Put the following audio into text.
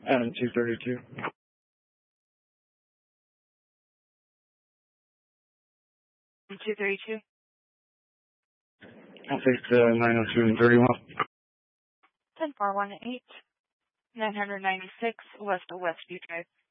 And 232. And 232. I'll take the 902 and 31. 10418. 996 West Westview Drive.